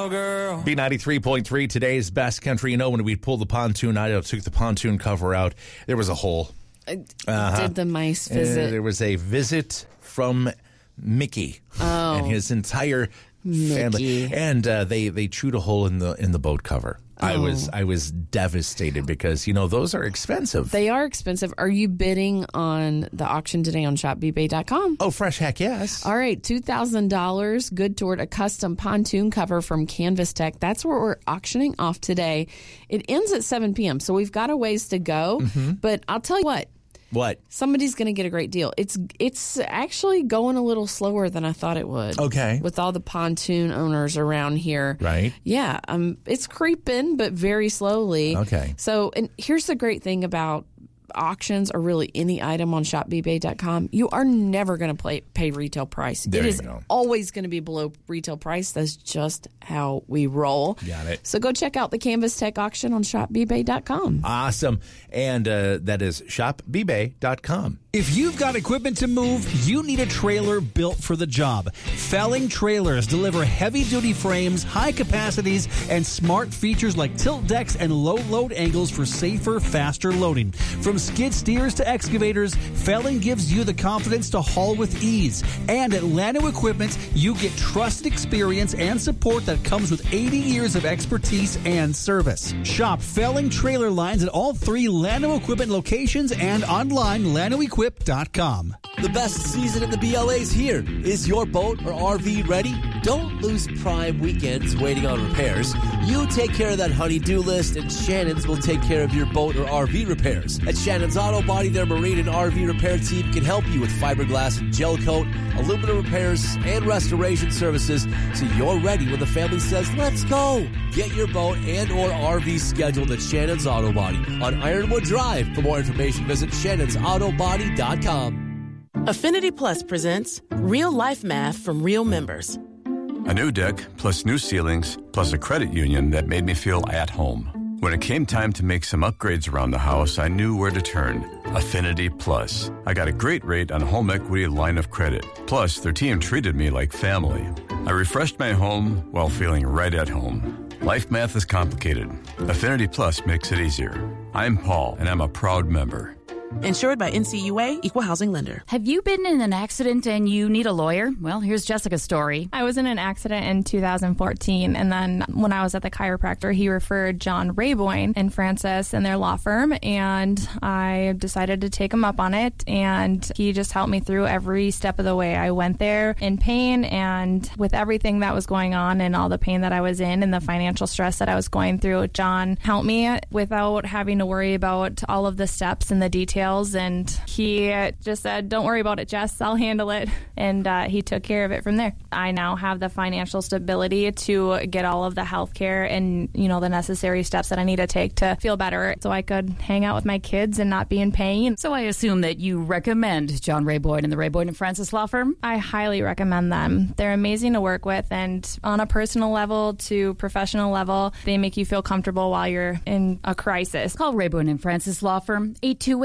cowgirl. B93.3, today's best country. You know, when we pulled the pontoon out, I took the pontoon cover out, there was a hole. Did the mice visit? There was a visit from Mickey and his entire family. And they chewed a hole in the boat cover. I was devastated because, you know, those are expensive. They are expensive. Are you bidding on the auction today on shopbbay.com? Oh, fresh heck, yes. All right, $2,000 good toward a custom pontoon cover from Canvas Tech. That's what we're auctioning off today. It ends at 7 p.m., so we've got a ways to go. But I'll tell you what. What? Somebody's going to get a great deal. It's actually going a little slower than I thought it would. Okay. With all the pontoon owners around here. Right. Yeah. It's creeping, but very slowly. Okay. So, and here's the great thing about auctions or really any item on shopbbay.com. You are never going to pay retail price. There it you is go. always going to be below retail price. That's just how we roll. Got it. So go check out the Canvas Tech auction on shopbbay.com. Awesome. And that is shopbbay.com. If you've got equipment to move, you need a trailer built for the job. Felling Trailers deliver heavy-duty frames, high capacities, and smart features like tilt decks and low load angles for safer, faster loading. From skid steers to excavators, Felling gives you the confidence to haul with ease. And at Llano Equipment, you get trusted experience and support that comes with 80 years of expertise and service. Shop Felling trailer lines at all 3 Llano Equipment locations and online LlanoEquip.com. The best season in the BLA is here. Is your boat or RV ready? Don't lose prime weekends waiting on repairs. You take care of that honey-do list, and Shannon's will take care of your boat or RV repairs. At Shannon's Auto Body, their marine and RV repair team can help you with fiberglass and gel coat, aluminum repairs, and restoration services, so you're ready when the family says, let's go. Get your boat and or RV scheduled at Shannon's Auto Body on Ironwood Drive. For more information, visit shannonsautobody.com. Affinity Plus presents Real Life Math from Real Members. A new deck, plus new ceilings, plus a credit union that made me feel at home. When it came time to make some upgrades around the house, I knew where to turn. Affinity Plus. I got a great rate on a home equity line of credit. Plus, their team treated me like family. I refreshed my home while feeling right at home. Life math is complicated. Affinity Plus makes it easier. I'm Paul, and I'm a proud member. Insured by NCUA, Equal Housing Lender. Have you been in an accident and you need a lawyer? Well, here's Jessica's story. I was in an accident in 2014, and then when I was at the chiropractor, he referred John Rayboyne and Francis and their law firm, and I decided to take him up on it, and he just helped me through every step of the way. I went there in pain, and with everything that was going on and all the pain that I was in and the financial stress that I was going through, John helped me without having to worry about all of the steps and the details. And he just said, don't worry about it, Jess, I'll handle it. And he took care of it from there. I now have the financial stability to get all of the health care and, you know, the necessary steps that I need to take to feel better so I could hang out with my kids and not be in pain. So I assume that you recommend John Rayboyne and the Rayboyne and Francis Law Firm? I highly recommend them. They're amazing to work with, and on a personal level to professional level, they make you feel comfortable while you're in a crisis. Call Rayboyne and Francis Law Firm,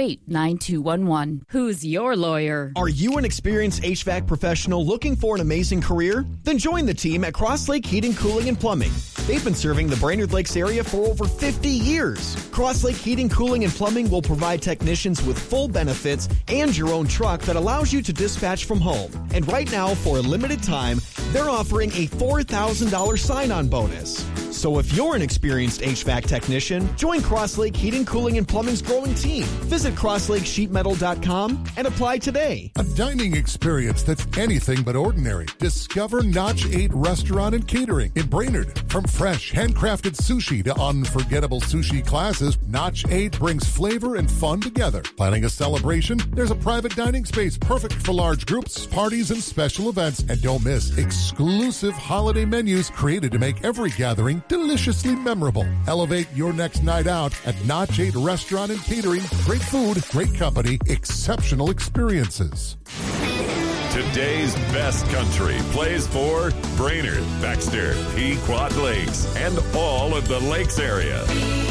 828-9211. Who's your lawyer? Are you an experienced HVAC professional looking for an amazing career? Then join the team at Cross Lake Heating, Cooling, and Plumbing. They've been serving the Brainerd Lakes area for over 50 years. Cross Lake Heating, Cooling, and Plumbing will provide technicians with full benefits and your own truck that allows you to dispatch from home. And right now, for a limited time, they're offering a $4,000 sign-on bonus. So if you're an experienced HVAC technician, join Cross Lake Heating, Cooling, and Plumbing's growing team. Visit crosslakesheetmetal.com and apply today. A dining experience that's anything but ordinary. Discover Notch 8 Restaurant and Catering in Brainerd. From fresh, handcrafted sushi to unforgettable sushi classes, Notch 8 brings flavor and fun together. Planning a celebration? There's a private dining space perfect for large groups, parties, and special events. And don't miss exclusive holiday menus created to make every gathering deliciously memorable. Elevate your next night out at Notch 8 Restaurant and Catering. Great food, great company, exceptional experiences. Today's best country plays for Brainerd, Baxter, Pequot Lakes, and all of the Lakes area.